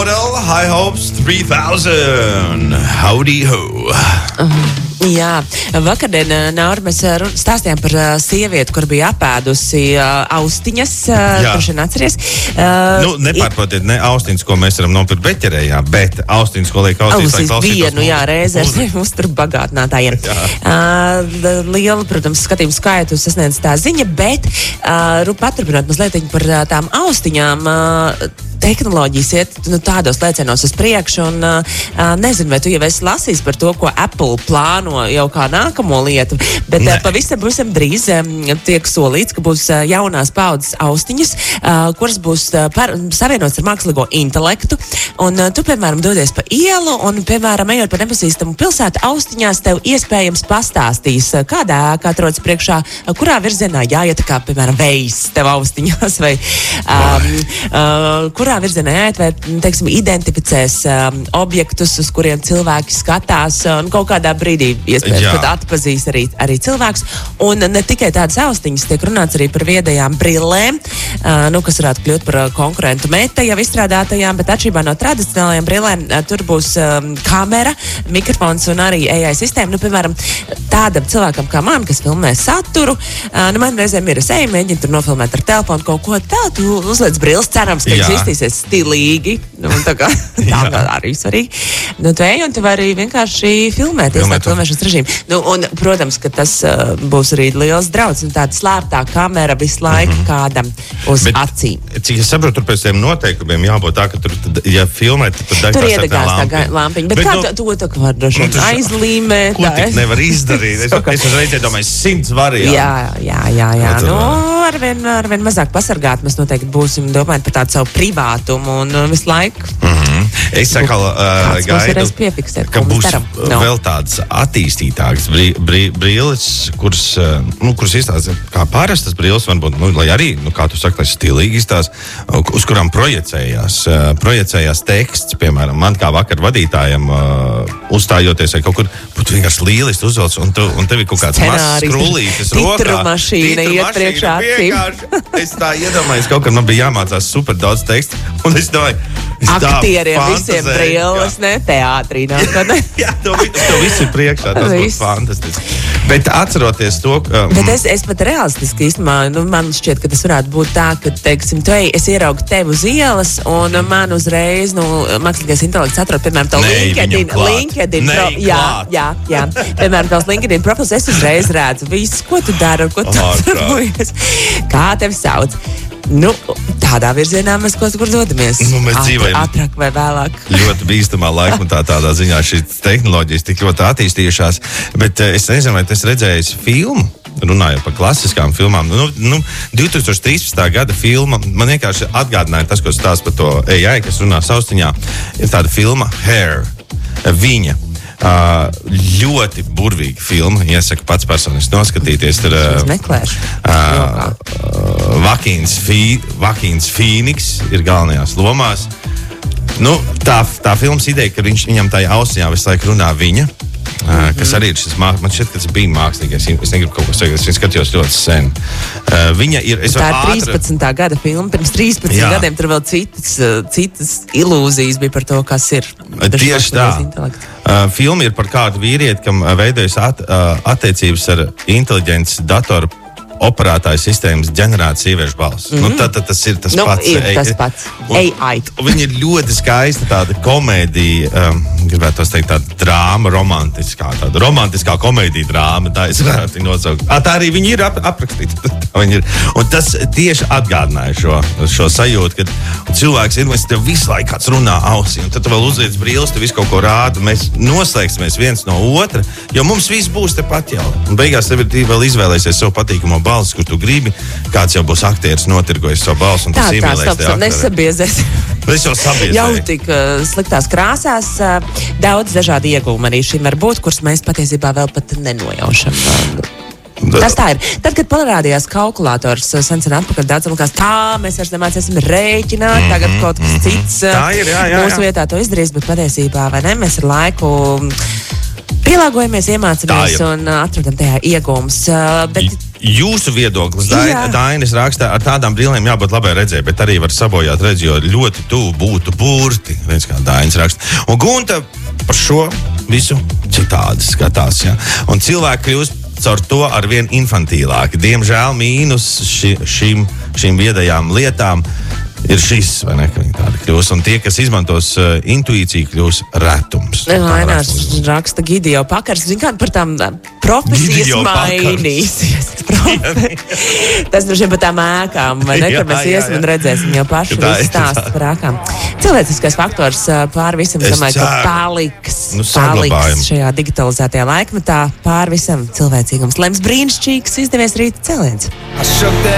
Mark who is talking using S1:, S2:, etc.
S1: Model High Hopes 3000. Howdy ho.
S2: Jā, vakardien, Naura, mēs stāstījām par sievieti, kur bija apēdusi austiņas. Droši vien atceries.
S1: Nepārprotiet, ne austiņas, ko mēs varam nopirkt beķerē, bet austiņas, ko liek ausīs, lai klausītos.
S2: Vienu, reizē ar sevi uztur bagātinātājiem. Liela, protams, skatījumu skaitu sasniedz tā ziņa, bet paturpināt mazliet par tām austiņām. Tehnoloģijas iet tādos lēcienos uz priekšu, un nezinu, vai tu jau esi lasījis par to, ko Apple plāno jau kā nākamo lietu, bet pavisam drīz tiek solīts, ka būs jaunās paudzes austiņas, kuras būs savienotas ar mākslīgo intelektu, un tu, piemēram, dodies pa ielu, un, piemēram, ejot pa nepazīstamu pilsētu, austiņās tev iespējams pastāstīs, kādā ēkā atrodas priekšā, kurā virzienā jāiet, kā, piemēram, vējs tev austiņās, vai kurā virzienā jāiet, vai, teiksim, identificēs objektus, uz kuriem cilvēki skatās, un kaut kādā brīdī iespējams pat atpazīs arī cilvēks. Un ne tikai tādas austiņas, tiek runāts arī par viedajām brillēm, kas varētu kļūt par konkurentu Meta jau izstrādātajām, bet atšķirībā no tradicionālajām brillēm tur būs kamera, mikrofons un arī AI sistēma. Piemēram, tādam cilvēkam kā man, kas filmē saturu, man reizēm ir, es eju, mēģinu tur nofilmēt ar telefonu kaut ko tādu, tu uzliec brilles, cerams, ka viņš iztīsies stilīgi, tā arī svarīgi. Tu ej, un tu vari vienkārši filmēt, ieslēgt filmēšanas režīmu. Un, protams, ka tas būs arī liels drauds, un tāda slēptā kamera visu laiku kādam uz acīm.
S1: Cik es saprotu, tur pēc tiem noteikumiem jābūt tā, ka tur, ja filmē, tad
S2: tur iedegās tā lampiņa. Bet kā to var droši aizlīmēt?
S1: Ko tik nevar izdarīt? Es uzreiz iedomāju 100 variantu.
S2: Jā. Arvien mazāk pasargāt. Mēs noteikti būsim domājot par tādu savu privātumu un visu laiku.
S1: Es gaidu, ka būs vēl tādas attīstītākas brilles, kuras izstāsta kā parastas brilles, varbūt, lai arī, kā tu saki, lai stilīgi izstāsta, uz kurām projicējās teksts, piemēram, man kā vakar vadītājam uzstājoties vai kaut kur, būtu vienkārši lieliski uzvelc, un tev ir kaut kāds mazs skrūlītis rokā.
S2: Titru mašīna iet priekšā acīm.
S1: Es tā iedomājos, kaut kad man bija jāmācās super daudz tekstu, un es domāju,
S2: aktieriem visiem brilles, ne teātrī nākotnē.
S1: Jā, to visu ir priekšā, tas būtu fantastiski. Bet atceroties to, ka...
S2: Bet es pat realistiski īstenībā, man šķiet, ka tas varētu būt tā, ka, teiksim, es ieraugu tevi uz ielas, un man uzreiz, mākslīgais intelekts atrod, piemēram, tavu LinkedIn Jā. Piemēram, tavs LinkedIn profils, es uzreiz redzu visu, ko tu dari, ko tu darbojies, kā tevi sauc. Tādā virzienā mēs kaut kur dodamies.
S1: Mēs dzīvojam
S2: ātrāk vai vēlāk.
S1: Ļoti bīstamā laikmetā, tādā ziņā šīs tehnoloģijas tik ļoti attīstījušās. Bet es nezinu, vai tas redzējis filmu, runājot par klasiskām filmām. 2013. gada filma, man vienkārši atgādināja tas, ko stāsta par to AI, kas runā austiņā. Ir tāda filma Hair, Viņa. Ļoti burvīga filma. Iesaku pats personiski noskatīties. Tur Vakīns Fīniks ir galvenajās lomās. Tā filmas ideja, ka viņam tajā austiņā visu laiku runā viņa, kas arī ir šis man šķiet, ka tas bija mākslīgais. Es negribu kaut ko sakot, es skatījos ļoti sen. Viņa ir...
S2: Tā ir 13. gada filma. Pirms 13 gadiem tur vēl citas ilūzijas bija par to, kas ir.
S1: Tieši tā. Filma ir par kādu vīrieti, kam veidojas attiecības ar inteliģents datoru operētāju sistēmas ģenerēta sieviešu balss. Tas ir tas pats.
S2: Tas pats. AI.
S1: Viņa ir ļoti skaista tāda komēdija, gribētu teikt tāda drāma, romantiskā komēdija drāma, tā es varētu nosaukt. Tā arī viņa ir aprakstīta. Un tas tieši atgādināja šo sajūtu, kad cilvēks ir, tev visu laiku kāds runā ausī, un tad tu vēl uzliec brīles, tu visu kaut ko rāda, mēs noslēgsimies viens no otra, jo mums viss būs tepat jau. Un beigās tev ir vēl izvēlēsies savu patīkamo balsi, kur tu gribi, kāds jau būs aktieris notirgojis savu balsi, un tas iemīlēs te aktori.
S2: Nesabiezēs.
S1: Es jau sabiezēju.
S2: Jau tik sliktās krāsās, daudz dažādi ieguvumi arī šim var būt, kurus mēs patiesībā vēl pat nenojaušam. Tas tā ir. Tad, kad parādījās kalkulators sen atpakaļ, daudz likās, mēs vairs nemācīsim rēķināt, tagad kaut kas cits mūsu vietā to izdarīs, bet patiesībā, vai ne, mēs ar laiku pielāgojamies, iemācāmies un atrodam tajā iegūmus. Bet
S1: jūsu viedoklis,
S2: Jā.
S1: Dainis raksta, ar tādām brīlēm jābūt labai redzē, bet arī var sabojāt redzi, jo ļoti tuvu būtu burti. Redz, kā Dainis raksta. Un Gunta par šo visu citādi skatās. Ja? Un cilvēki kļūst caur to arvien infantīlāki. Diemžēl mīnus šīm viedajām lietām ir šis, vai ne, ka viņi tādi kļūs. Un tie, kas izmantos intuīciju, kļūs retums.
S2: Ainārs raksta Gidio Pakars. Zin kā par tām profesijas mainīsies. Tas droši vien par tām ēkām, vai ne, kad mēs iesim un redzēsim jau paši visu stāstu par ēkām. Cilvēciskais faktors pār visam, domāju, ka paliks šajā digitalizētajā laikmetā. Pār visam cilvēcīgums. Lems brīnišķīgs izdevies rīta cēliens.